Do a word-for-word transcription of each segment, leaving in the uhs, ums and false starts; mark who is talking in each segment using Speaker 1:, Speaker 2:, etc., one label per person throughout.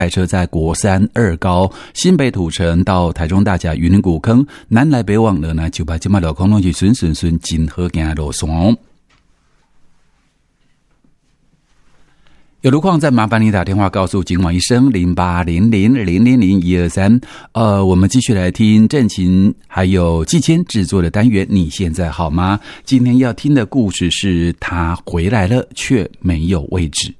Speaker 1: 开车在国三二高新北土城到台中大甲云林古坑南来北往的呢，就把今麦路空拢是顺顺顺真好行的路线。有路况再麻烦你打电话告诉警广医生零八零零零零零一二三。呃，我们继续来听郑琴还有季谦制作的单元。你现在好吗？今天要听的故事是他回来了却没有位置。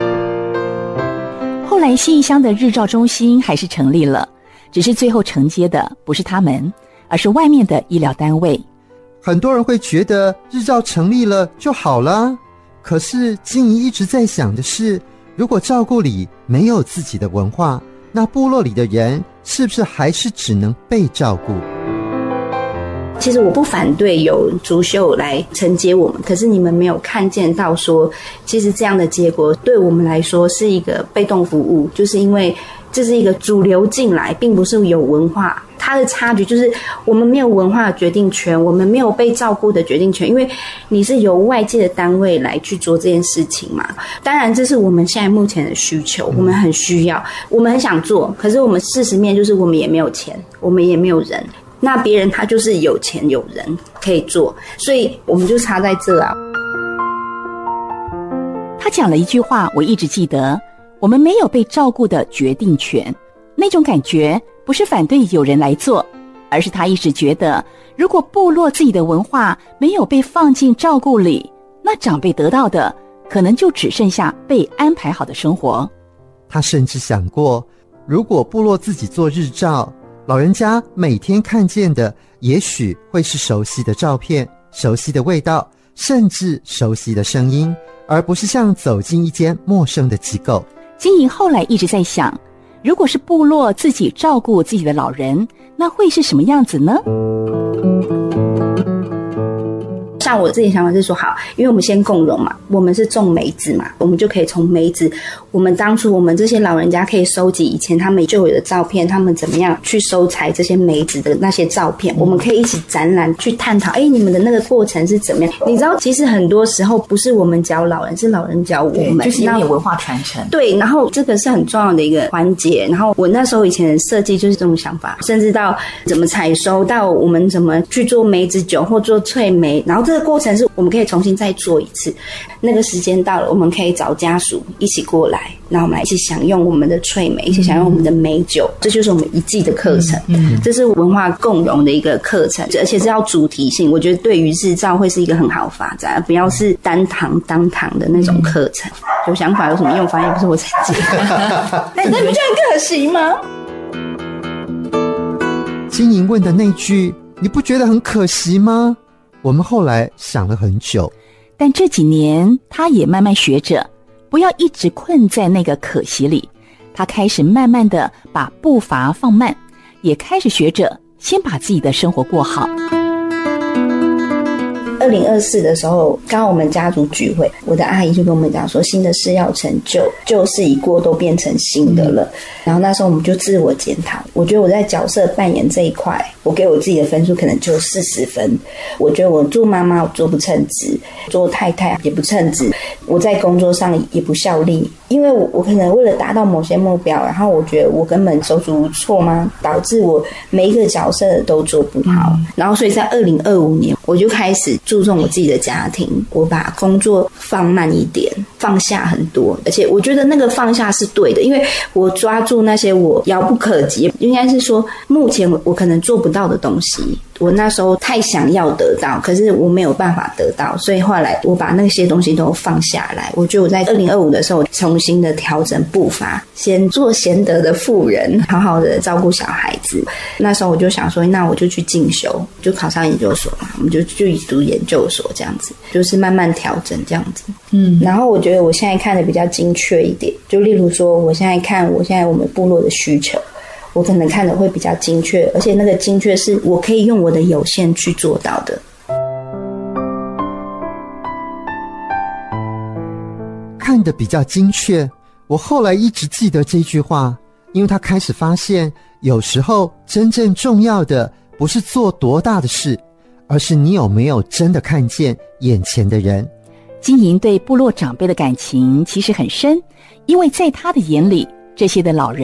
Speaker 2: 后来信义乡的日照中心还是成立了，只是最后承接的不是他们，而是外面的医疗单位。
Speaker 3: 很多人会觉得日照成立了就好了，可是金怡一直在想的是，如果照顾里没有自己的文化，那部落里的人是不是还是只能被照顾？
Speaker 4: 其实我不反对有竹秀来承接我们，可是你们没有看见到说，其实这样的结果对我们来说是一个被动服务，就是因为这是一个主流进来，并不是有文化。它的差距就是我们没有文化的决定权，我们没有被照顾的决定权，因为你是由外界的单位来去做这件事情嘛。当然这是我们现在目前的需求，我们很需要，我们很想做，可是我们事实面就是我们也没有钱，我们也没有人，那别人他就是有钱有人可以做，所以我们就差在这啊。
Speaker 2: 他讲了一句话我一直记得，我们没有被照顾的决定权。那种感觉不是反对有人来做，而是他一直觉得，如果部落自己的文化没有被放进照顾里，那长辈得到的可能就只剩下被安排好的生活。
Speaker 3: 他甚至想过，如果部落自己做日照，老人家每天看见的也许会是熟悉的照片、熟悉的味道，甚至熟悉的声音，而不是像走进一间陌生的机构。
Speaker 2: 金莹后来一直在想，如果是部落自己照顾自己的老人，那会是什么样子呢？
Speaker 4: 像我自己的想法是说，好，因为我们先共融嘛，我们是种梅子嘛，我们就可以从梅子，我们当初我们这些老人家可以收集以前他们就有的照片，他们怎么样去收采这些梅子的那些照片，我们可以一起展览去探讨，哎，你们的那个过程是怎么样？你知道，其实很多时候不是我们教老人，是老人教我们，
Speaker 2: 就是有点文化传承。
Speaker 4: 对，然后这个是很重要的一个环节。然后我那时候以前的设计就是这种想法，甚至到怎么采收，到我们怎么去做梅子酒或做脆梅，然后这个过程是我们可以重新再做一次。那个时间到了，我们可以找家属一起过来，然后我们来一起享用我们的脆梅，一起享用我们的梅酒，这就是我们一季的课程。嗯，这是文化共融的一个课程，而且是要主题性。我觉得对于日照会是一个很好发展，不要是单堂当堂的那种课程。有想法有什么用？反正也不是我自己。那你不觉得很可惜吗？
Speaker 3: 金莹问的那句，你不觉得很可惜吗？我们后来想了很久，
Speaker 2: 但这几年他也慢慢学着不要一直困在那个可惜里，他开始慢慢的把步伐放慢，也开始学着先把自己的生活过好。
Speaker 4: 二零二四的时候，刚好我们家族聚会，我的阿姨就跟我们讲说，新的事要成就，旧事已过，都变成新的了。然后那时候我们就自我检讨，我觉得我在角色扮演这一块，我给我自己的分数可能就四十分。我觉得我做妈妈我做不称职，做太太也不称职，我在工作上也不效力，因为我我可能为了达到某些目标，然后我觉得我根本手足无措吗？导致我每一个角色都做不好。嗯、然后所以在二零二五年，我就开始注重我自己的家庭，我把工作放慢一点，放下很多，而且我觉得那个放下是对的，因为我抓住那些我遥不可及，应该是说目前我可能做不到的东西，我那时候太想要得到，可是我没有办法得到，所以后来我把那些东西都放下来。我觉得我在二零二五的时候重新的调整步伐，先做贤德的妇人，好好的照顾小孩子。那时候我就想说，那我就去进修，就考上研究所嘛，我们就去读研究所，这样子就是慢慢调整这样子。嗯，然后我觉得我现在看的比较精确一点，就例如说我现在看我现在我们部落的需求，我可能看的会比较精确，而且那个精确是我可以用我的有限去做到的。
Speaker 3: 看得比较精确，我后来一直记得这句话，因为他开始发现，有时候真正重要的不是做多大的事，而是你有没有真的看见眼前的人。
Speaker 2: 金莹对部落长辈的感情其实很深，因为在他的眼里，这些的老人